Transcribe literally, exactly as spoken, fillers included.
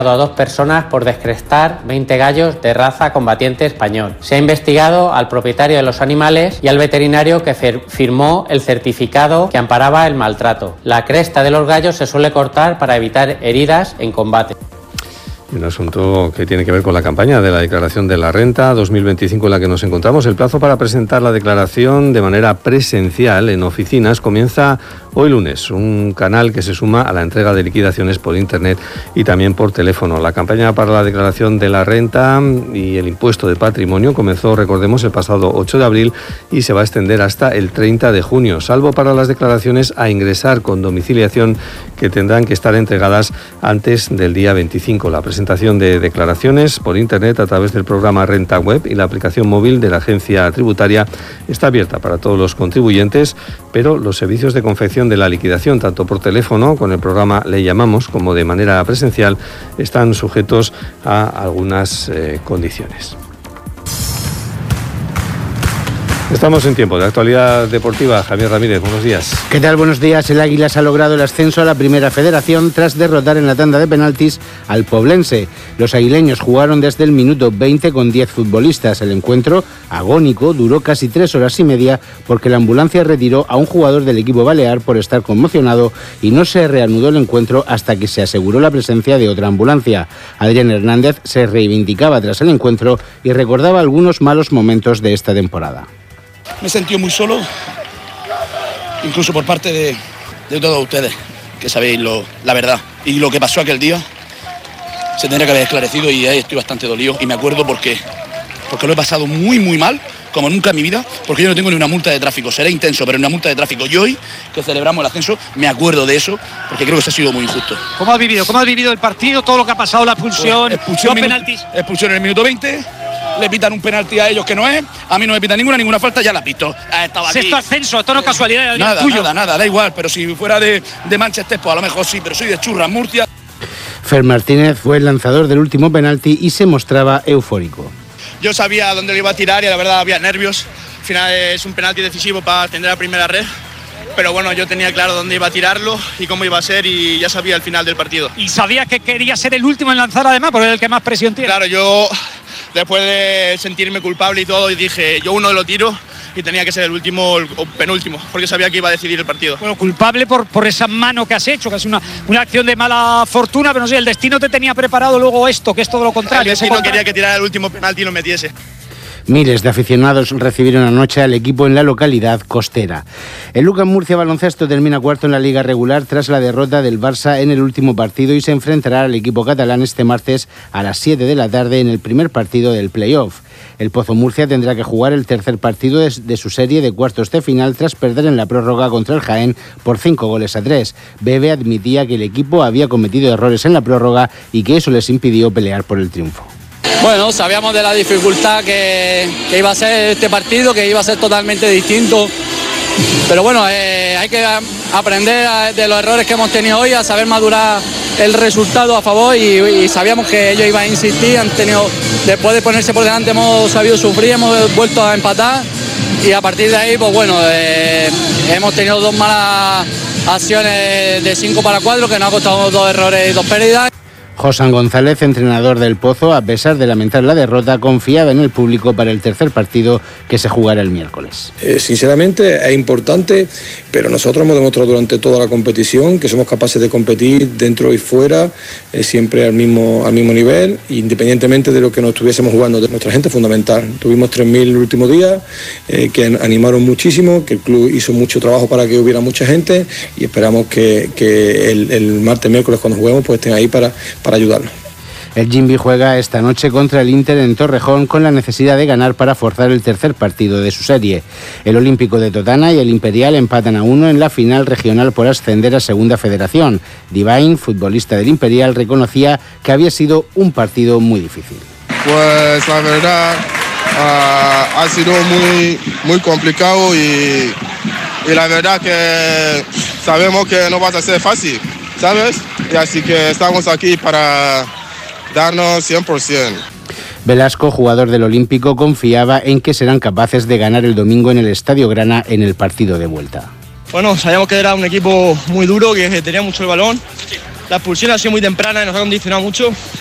a dos personas por descrestar veinte gallos de raza combatiente español. Se ha investigado al propietario de los animales y al veterinario que firmó el certificado que amparaba el maltrato. La cresta de los gallos se suele cortar para evitar heridas en combate. Un asunto que tiene que ver con la campaña de la declaración de la renta dos mil veinticinco en la que nos encontramos. El plazo para presentar la declaración de manera presencial en oficinas comienza hoy lunes, un canal que se suma a la entrega de liquidaciones por internet y también por teléfono. La campaña para la declaración de la renta y el impuesto de patrimonio comenzó, recordemos, el pasado ocho de abril y se va a extender hasta el treinta de junio, salvo para las declaraciones a ingresar con domiciliación que tendrán que estar entregadas antes del día veinticinco. La presentación de declaraciones por internet a través del programa Renta Web y la aplicación móvil de la agencia tributaria está abierta para todos los contribuyentes, pero los servicios de confección de la liquidación, tanto por teléfono con el programa Le Llamamos como de manera presencial, están sujetos a algunas eh, condiciones. Estamos en tiempo de actualidad deportiva. Javier Ramírez, buenos días. ¿Qué tal? Buenos días. El Águilas ha logrado el ascenso a la Primera Federación tras derrotar en la tanda de penaltis al Poblense. Los aguileños jugaron desde el minuto veinte con diez futbolistas. El encuentro, agónico, duró casi tres horas y media porque la ambulancia retiró a un jugador del equipo balear por estar conmocionado y no se reanudó el encuentro hasta que se aseguró la presencia de otra ambulancia. Adrián Hernández se reivindicaba tras el encuentro y recordaba algunos malos momentos de esta temporada. Me he sentido muy solo, incluso por parte de, de todos ustedes, que sabéis lo, la verdad. Y lo que pasó aquel día se tendría que haber esclarecido y ahí estoy bastante dolido. Y me acuerdo porque, porque lo he pasado muy, muy mal, como nunca en mi vida, porque yo no tengo ni una multa de tráfico. Será intenso, pero una multa de tráfico. Y hoy, que celebramos el ascenso, me acuerdo de eso, porque creo que eso ha sido muy injusto. ¿Cómo has vivido? ¿Cómo has vivido el partido? Todo lo que ha pasado, la expulsión, pues, expulsión los minu- penaltis. Expulsión en el minuto veinte. Le pitan un penalti a ellos que no es, a mí no me pitan ninguna, ninguna falta, ya la pito. Sexto ascenso, esto no es casualidad. Nada, tuyo. nada, nada, da igual, pero si fuera de, de Manchester, pues a lo mejor sí, pero soy de Churras, Murcia. Fer Martínez fue el lanzador del último penalti y se mostraba eufórico. Yo sabía dónde lo iba a tirar y la verdad había nervios. Al final es un penalti decisivo para atender la primera red. Pero bueno, yo tenía claro dónde iba a tirarlo y cómo iba a ser y ya sabía el final del partido. Y sabía que quería ser el último en lanzar además, porque es el que más presión tiene. Claro, yo después de sentirme culpable y todo, dije, yo uno lo tiro y tenía que ser el último o penúltimo, porque sabía que iba a decidir el partido. Bueno, culpable por, por esa mano que has hecho, que es una, una acción de mala fortuna, pero no sé, el destino te tenía preparado luego esto, que es todo lo contrario. El destino quería que tirara el último penalti y lo metiese. Miles de aficionados recibieron anoche al equipo en la localidad costera. El Lucas Murcia Baloncesto termina cuarto en la liga regular tras la derrota del Barça en el último partido y se enfrentará al equipo catalán este martes a las siete de la tarde en el primer partido del play-off. El Pozo Murcia tendrá que jugar el tercer partido de, de su serie de cuartos de final tras perder en la prórroga contra el Jaén por cinco goles a tres. Bebe admitía que el equipo había cometido errores en la prórroga y que eso les impidió pelear por el triunfo. Bueno, sabíamos de la dificultad que, que iba a ser este partido, que iba a ser totalmente distinto. Pero bueno, eh, hay que aprender a, de los errores que hemos tenido hoy, a saber madurar el resultado a favor y, y sabíamos que ellos iban a insistir. Han tenido, después de ponerse por delante hemos sabido sufrir, hemos vuelto a empatar y a partir de ahí, pues bueno, eh, hemos tenido dos malas acciones de cinco para cuatro que nos ha costado dos errores y dos pérdidas. Josán González, entrenador del Pozo, a pesar de lamentar la derrota, confiaba en el público para el tercer partido que se jugará el miércoles. Eh, sinceramente es importante, pero nosotros hemos demostrado durante toda la competición que somos capaces de competir dentro y fuera, eh, siempre al mismo, al mismo nivel, independientemente de lo que nos estuviésemos jugando. Nuestra gente es fundamental. Tuvimos tres mil el último día, eh, que animaron muchísimo, que el club hizo mucho trabajo para que hubiera mucha gente y esperamos que, que el, el martes, miércoles cuando juguemos pues estén ahí para, para ayudarnos. El Jimby juega esta noche contra el Inter en Torrejón con la necesidad de ganar para forzar el tercer partido de su serie. El Olímpico de Totana y el Imperial empatan a uno en la final regional por ascender a Segunda Federación. Divine, futbolista del Imperial, reconocía que había sido un partido muy difícil. Pues la verdad uh, ha sido muy, muy complicado y, y la verdad que sabemos que no va a ser fácil, ¿sabes? Y así que estamos aquí para darnos cien por ciento. Velasco, jugador del Olímpico, confiaba en que serán capaces de ganar el domingo en el Estadio Grana en el partido de vuelta. Bueno, sabíamos que era un equipo muy duro, que tenía mucho el balón La expulsión ha sido muy temprana y nos ha condicionado mucho.